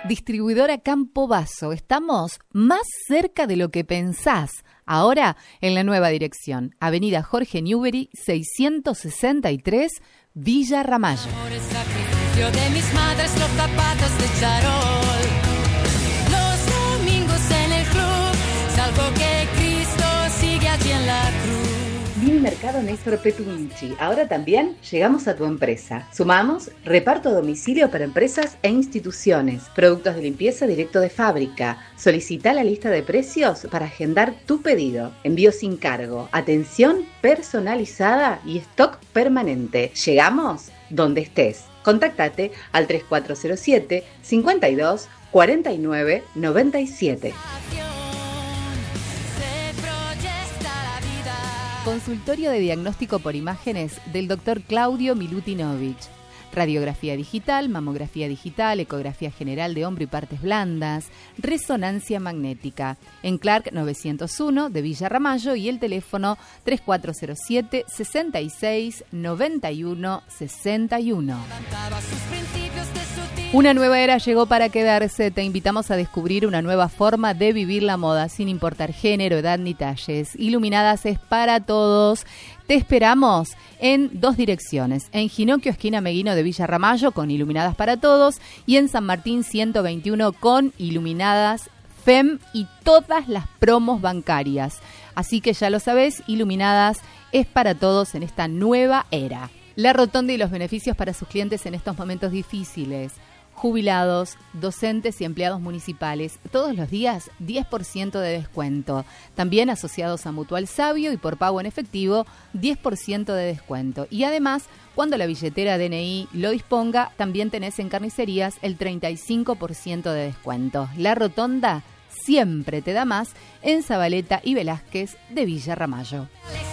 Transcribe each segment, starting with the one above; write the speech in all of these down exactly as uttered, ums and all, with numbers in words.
Distribuidora Campo Basso. Estamos más cerca de lo que pensás. Ahora en la nueva dirección. Avenida Jorge Newbery, seiscientos sesenta y tres, Villa Ramallo. Por el sacrificio de mis madres, los zapatos de charol. Los domingos en el club, salvo que Cristo sigue allí en la cruz. Mini Mercado Néstor Petucci. Ahora también llegamos a tu empresa. Sumamos reparto a domicilio para empresas e instituciones. Productos de limpieza directo de fábrica. Solicita la lista de precios para agendar tu pedido. Envío sin cargo. Atención personalizada y stock permanente. Llegamos donde estés. Contáctate al tres cuatro cero siete, cincuenta y dos, cuarenta y nueve, noventa y siete. Consultorio de diagnóstico por imágenes del doctor Claudio Milutinovich. Radiografía digital, mamografía digital, ecografía general de hombro y partes blandas, resonancia magnética. En Clark novecientos uno de Villa Ramallo y el teléfono tres cuatro cero siete, sesenta y seis, noventa y uno, sesenta y uno. Una nueva era llegó para quedarse. Te invitamos a descubrir una nueva forma de vivir la moda sin importar género, edad ni talles. Iluminadas es para todos. Te esperamos en dos direcciones. En Ginocchio, esquina Meguino de Villa Ramallo, con Iluminadas para todos. Y en San Martín ciento veintiuno con Iluminadas F E M y todas las promos bancarias. Así que ya lo sabés, Iluminadas es para todos en esta nueva era. La Rotonda y los beneficios para sus clientes en estos momentos difíciles. Jubilados, docentes y empleados municipales, todos los días diez por ciento de descuento. También asociados a Mutual Sabio y por pago en efectivo, diez por ciento de descuento. Y además, cuando la billetera D N I lo disponga, también tenés en carnicerías el treinta y cinco por ciento de descuento. La Rotonda siempre te da más en Zabaleta y Velázquez de Villa Ramallo.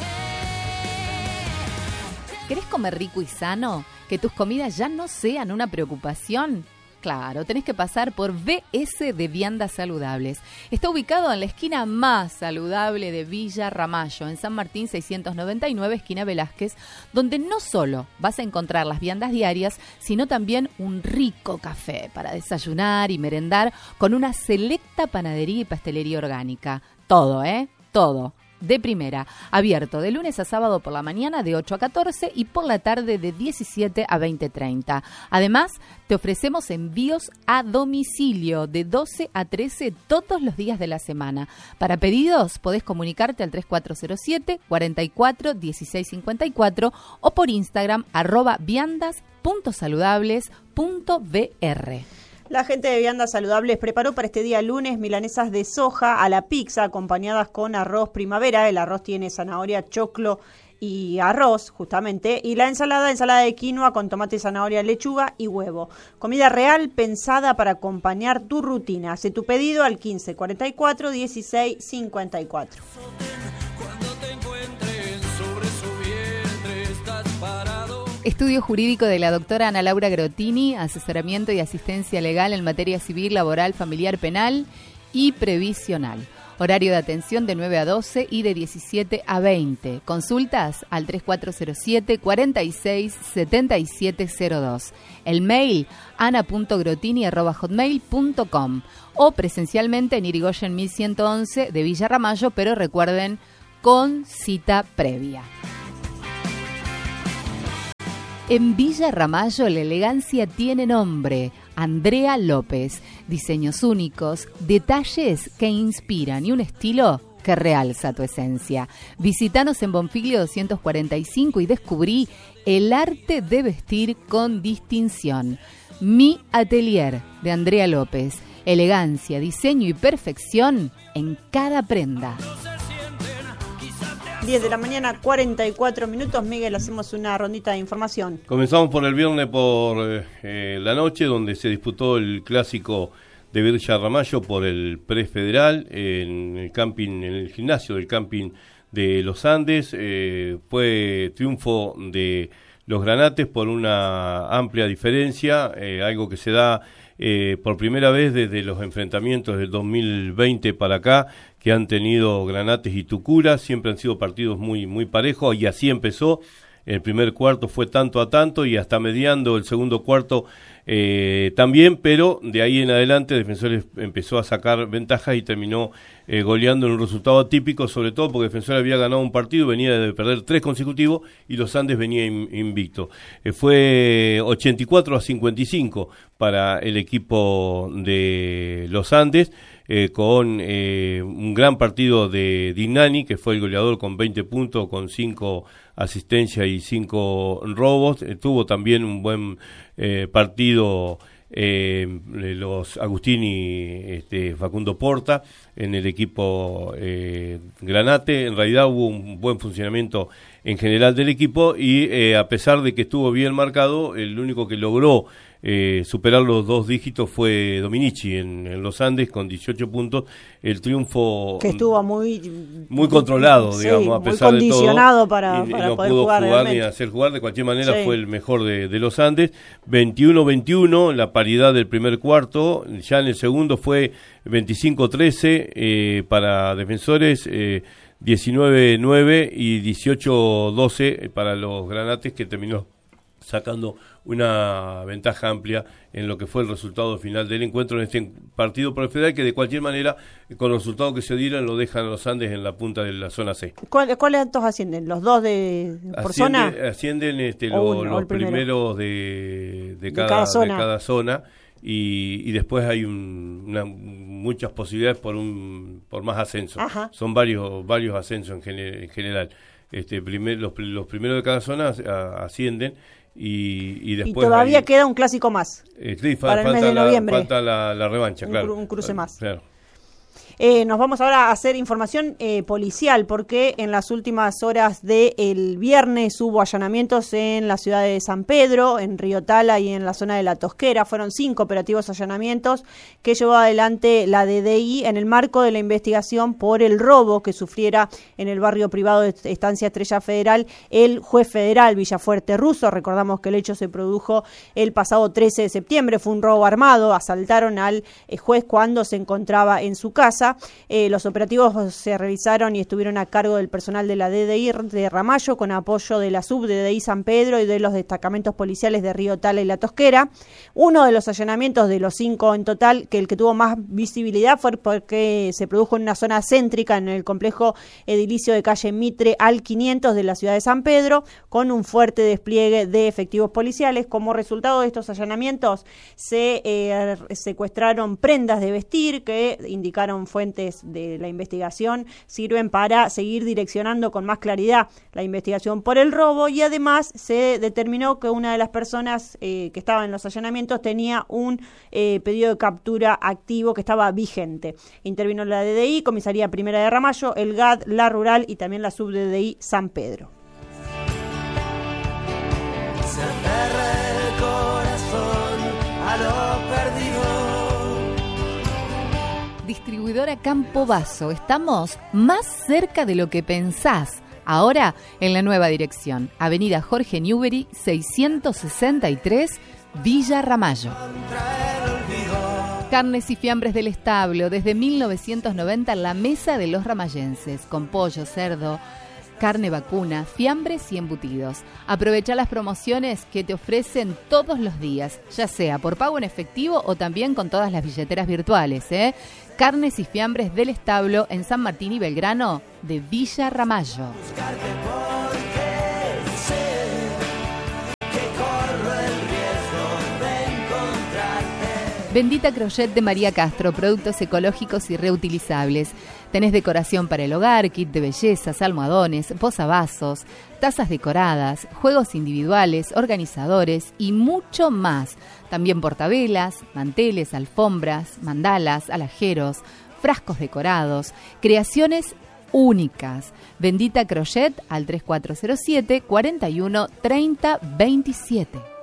¿Querés comer rico y sano? ¿Que tus comidas ya no sean una preocupación? Claro, tenés que pasar por V S de Viandas Saludables. Está ubicado en la esquina más saludable de Villa Ramallo, en San Martín seiscientos noventa y nueve, esquina Velázquez, donde no solo vas a encontrar las viandas diarias, sino también un rico café para desayunar y merendar con una selecta panadería y pastelería orgánica. Todo, ¿eh? Todo. De primera, abierto de lunes a sábado por la mañana de ocho a catorce y por la tarde de diecisiete a veinte treinta. Además, te ofrecemos envíos a domicilio de doce a trece todos los días de la semana. Para pedidos, podés comunicarte al tres cuatro cero siete, cuarenta y cuatro, dieciséis cincuenta y cuatro o por Instagram arroba viandas punto saludables punto v r. La gente de Viandas Saludables preparó para este día lunes milanesas de soja a la pizza acompañadas con arroz primavera. El arroz tiene zanahoria, choclo y arroz, justamente. Y la ensalada, ensalada de quinoa con tomate, zanahoria, lechuga y huevo. Comida real pensada para acompañar tu rutina. Hace tu pedido al quince cuarenta y cuatro, dieciséis cincuenta y cuatro. Estudio jurídico de la doctora Ana Laura Grotini, asesoramiento y asistencia legal en materia civil, laboral, familiar, penal y previsional. Horario de atención de nueve a doce y de diecisiete a veinte. Consultas al tres cuatro cero siete, cuarenta y seis, setenta y siete cero dos. El mail ana punto grotini arroba hotmail punto com o presencialmente en Irigoyen mil ciento once de Villa Ramallo, pero recuerden, con cita previa. En Villa Ramallo la elegancia tiene nombre, Andrea López. Diseños únicos, detalles que inspiran y un estilo que realza tu esencia. Visítanos en Bonfiglio doscientos cuarenta y cinco y descubrí el arte de vestir con distinción. Mi Atelier de Andrea López. Elegancia, diseño y perfección en cada prenda. diez de la mañana, cuarenta y cuatro minutos. Miguel, hacemos una rondita de información. Comenzamos por el viernes por eh, la noche, donde se disputó el clásico de Villa Ramallo por el prefederal en el camping, en el gimnasio del camping de los Andes. Eh, fue triunfo de los Granates por una amplia diferencia, eh, algo que se da eh, por primera vez desde los enfrentamientos del dos mil veinte para acá, que han tenido Granates y Tucura. Siempre han sido partidos muy, muy parejos, y así empezó. El primer cuarto fue tanto a tanto, y hasta mediando el segundo cuarto eh, también, pero de ahí en adelante Defensores empezó a sacar ventajas y terminó eh, goleando en un resultado atípico, sobre todo porque Defensores había ganado un partido, venía de perder tres consecutivos y los Andes venía in, invicto. Eh, fue ochenta y cuatro a cincuenta y cinco para el equipo de los Andes, eh, con eh, un gran partido de Dignani, que fue el goleador con veinte puntos, con cinco asistencias y cinco robos. Eh, tuvo también un buen eh, partido eh, los Agustini, este, Facundo Porta en el equipo eh, Granate. En realidad hubo un buen funcionamiento en general del equipo y eh, a pesar de que estuvo bien marcado, el único que logró Eh, superar los dos dígitos fue Dominici en, en los Andes con dieciocho puntos. El triunfo que estuvo muy muy controlado, sí, digamos, a pesar muy condicionado de todo, para, y, para y no poder pudo jugar, jugar ni hacer jugar. De cualquier manera sí. Fue el mejor de, de los Andes. veintiuno veintiuno, la paridad del primer cuarto. Ya en el segundo fue veinticinco trece eh, para Defensores, eh, diecinueve nueve y dieciocho doce para los Granates, que terminó sacando una ventaja amplia en lo que fue el resultado final del encuentro en este partido por el federal, que de cualquier manera, con los resultados que se dieron, lo dejan los Andes en la punta de la zona C. ¿Cuál, ¿Cuáles datos ascienden? ¿Los dos de por Asciende, zona? Ascienden este, O lo, uno, los primero. primeros de, de, De cada, cada zona. de cada zona y, y después hay un, una, muchas posibilidades por un por más ascensos. Ajá. Son varios varios ascensos en, gener, en general. Este, primer, los, los primeros de cada zona a, ascienden. Y, y, después y todavía hay, queda un clásico más eh, sí, fa, para el falta, mes de la, noviembre. falta la, la revancha, un, claro. Un cruce más. Claro. Eh, nos vamos ahora a hacer información eh, policial, porque en las últimas horas del viernes hubo allanamientos en la ciudad de San Pedro, en Río Tala y en la zona de La Tosquera. Fueron cinco operativos allanamientos que llevó adelante la D D I en el marco de la investigación por el robo que sufriera en el barrio privado de Estancia Estrella Federal el juez federal Villafuerte Russo. Recordamos que el hecho se produjo el pasado trece de septiembre, fue un robo armado, asaltaron al eh, juez cuando se encontraba en su casa. Eh, los operativos se revisaron y estuvieron a cargo del personal de la D D I de Ramallo, con apoyo de la sub D D I San Pedro y de los destacamentos policiales de Río Tala y La Tosquera. Uno de los allanamientos de los cinco en total, que el que tuvo más visibilidad fue porque se produjo en una zona céntrica en el complejo edilicio de calle Mitre al quinientos de la ciudad de San Pedro, con un fuerte despliegue de efectivos policiales. Como resultado de estos allanamientos se eh, secuestraron prendas de vestir que indicaron fuentes de la investigación, sirven para seguir direccionando con más claridad la investigación por el robo, y además se determinó que una de las personas eh, que estaba en los allanamientos tenía un eh, pedido de captura activo que estaba vigente. Intervino la D D I, Comisaría Primera de Ramallo, el G A D, la Rural y también la sub D D I San Pedro. Se aferra el corazón a lo perdido. Distribuidora Campo Basso, estamos más cerca de lo que pensás. Ahora en la nueva dirección, Avenida Jorge Newbery, seiscientos sesenta y tres, Villa Ramallo. Carnes y fiambres del establo, desde mil novecientos noventa, la mesa de los ramallenses, con pollo, cerdo, carne vacuna, fiambres y embutidos. Aprovecha las promociones que te ofrecen todos los días, ya sea por pago en efectivo o también con todas las billeteras virtuales, ¿eh? Carnes y fiambres del establo en San Martín y Belgrano, de Villa Ramallo. Bendita Crochet de María Castro, productos ecológicos y reutilizables. Tenés decoración para el hogar, kit de bellezas, almohadones, posavasos, tazas decoradas, juegos individuales, organizadores y mucho más. También portavelas, manteles, alfombras, mandalas, alajeros, frascos decorados, creaciones únicas. Bendita Crochet al tres cuatro cero siete, cuarenta y uno, treinta veintisiete.